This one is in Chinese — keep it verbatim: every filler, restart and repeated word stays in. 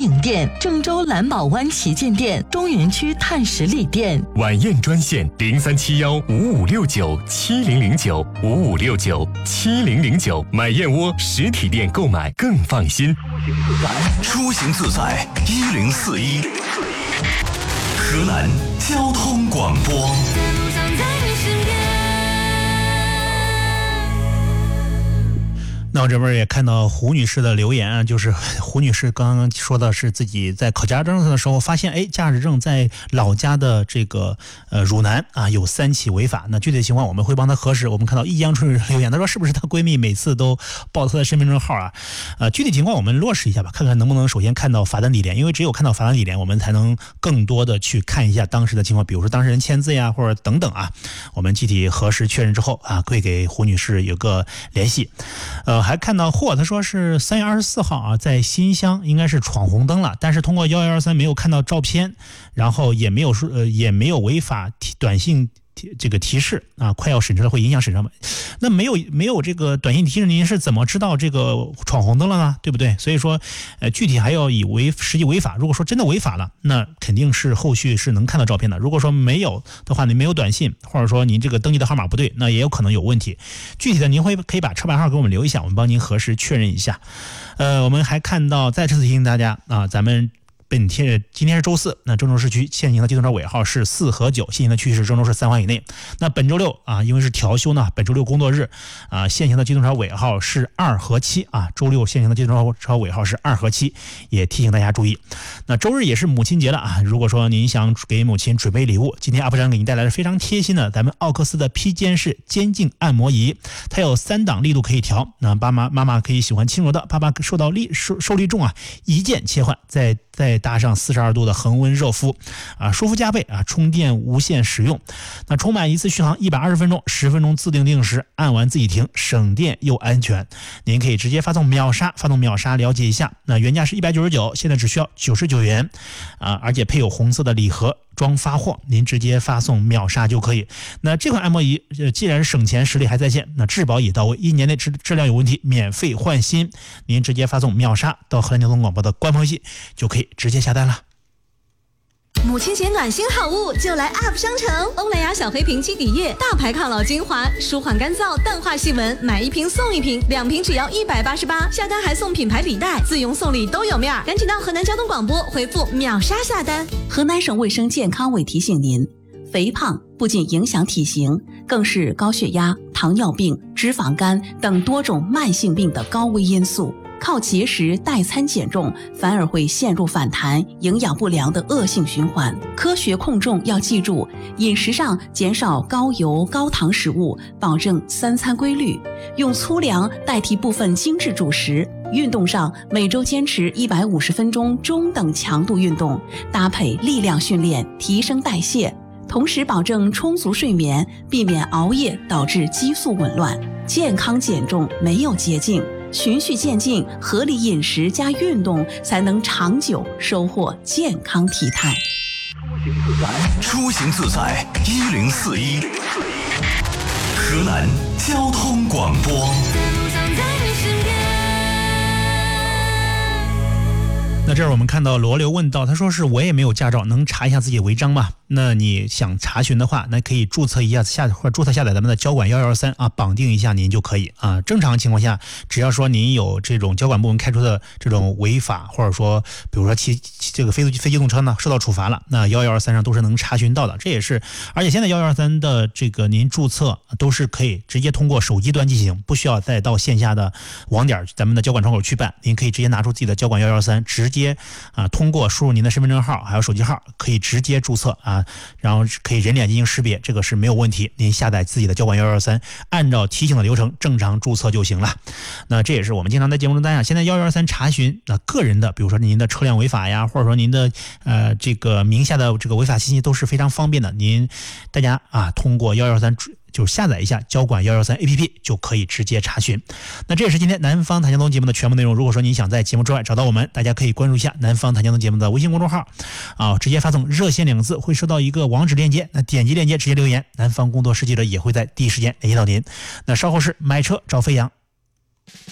营店、郑州蓝宝湾旗舰店、中原区碳十里店。 晚宴专线零三七幺五五六九七零零九五五六九七零零九，买燕窝实体店购买更放心。 出行自在一零四一，河南交通广播。 那我这边也看到胡女士的留言啊，就是胡女士刚刚说的是自己在考驾驶证的时候发现，哎，驾驶证在老家的这个呃汝南啊有三起违法。那具体情况我们会帮她核实。我们看到易阳春留言，她说是不是她闺蜜每次都报她的身份证号啊？呃，具体情况我们落实一下吧，看看能不能首先看到罚单理连，因为只有看到罚单理连，我们才能更多的去看一下当时的情况，比如说当事人签字呀，或者等等啊。我们具体核实确认之后啊，会给胡女士有个联系。呃。还看到货，他说是三月二十四号啊，在新乡应该是闯红灯了，但是通过一一二三没有看到照片，然后也没有说呃也没有违法短信这个提示啊，快要审车了会影响审车吗？那没有没有这个短信提示，您是怎么知道这个闯红灯了呢？对不对？所以说，呃，具体还要以违实际违法。如果说真的违法了，那肯定是后续是能看到照片的。如果说没有的话，您没有短信，或者说您这个登记的号码不对，那也有可能有问题。具体的您会可以把车牌号给我们留一下，我们帮您核实确认一下。呃，我们还看到再次提醒大家啊，咱们。本天今天是周四，那郑州市区限行的机动车尾号是四和九，限行的区域是郑州市三环以内。那本周六啊，因为是调休呢，本周六工作日啊，限行的机动车尾号是二和七啊，周六限行的机动车尾号是二和七，也提醒大家注意。那周日也是母亲节了啊，如果说您想给母亲准备礼物，今天阿布山给您带来了非常贴心的咱们奥克斯的披肩式肩颈按摩仪，它有三档力度可以调，那爸妈妈妈可以喜欢轻柔的，爸爸受到力受受力重啊，一键切换，再再搭上四十二度的恒温热敷啊，舒服加倍啊，充电无线使用。那充满一次续航一百二十分钟，十分钟自定定时，按完自己停，省电又安全。您可以直接发送秒杀，发动秒杀了解一下。那原价是一百九十九，现在只需要九十九元啊，而且配有红色的礼盒装发货，您直接发送秒杀就可以。那这款按摩仪呃，既然省钱，实力还在线，那质保也到位，一年内质质量有问题免费换新。您直接发送秒杀到河南交通广播的官方微信就可以直接下单了。 母亲节暖心好物就来 App 商城，欧莱雅小黑瓶基底液，大牌抗老精华，舒缓干燥，淡化细纹，买一瓶送一瓶，两瓶只要一百八十八，下单还送品牌礼袋，自用送礼都有面儿，赶紧到河南交通广播回复秒杀下单。 河南省卫生健康委提醒您，肥胖不仅影响体型，更是高血压、糖尿病、脂肪肝等多种慢性病的高危因素。靠节食代餐减重，反而会陷入反弹、营养不良的恶性循环。科学控重要记住，饮食上减少高油高糖食物，保证三餐规律，用粗粮代替部分精致主食。运动上，每周坚持一百五十分钟中等强度运动，搭配力量训练，提升代谢。同时保证充足睡眠，避免熬夜导致激素紊乱。健康减重没有捷径，循序渐进，合理饮食加运动，才能长久收获健康体态。 出行自在一零四一，河南交通广播。 那这儿我们看到罗流问到，他说是我也没有驾照，能查一下自己违章吗？那你想查询的话，那可以注册一下下或者注册下载咱们的交管一一二三啊，绑定一下您就可以啊。正常情况下，只要说您有这种交管部门开出的这种违法，或者说比如说骑这个非非机动车呢受到处罚了，那一一二三上都是能查询到的。这也是，而且现在一一二三的这个您注册都是可以直接通过手机端进行，不需要再到线下的网点咱们的交管窗口去办，您可以直接拿出自己的交管一一二三，直接啊通过输入您的身份证号还有手机号，可以直接注册啊。然后可以人脸进行识别，这个是没有问题。您下载自己的交管一一二三，按照提醒的流程正常注册就行了。那这也是我们经常在节目中大家现在一一二三查询那个人的，比如说您的车辆违法呀，或者说您的呃这个名下的这个违法信息都是非常方便的。您大家啊通过一一二三就下载一下交管一一二三 A P P 就可以直接查询。那这也是今天南方谈交通节目的全部内容。如果说您想在节目之外找到我们，大家可以关注一下南方谈交通节目的微信公众号啊，直接发送热线两个字会收到一个网址链接，那点击链接直接留言，南方工作室记者也会在第一时间联系到您。那稍后是买车找飞扬。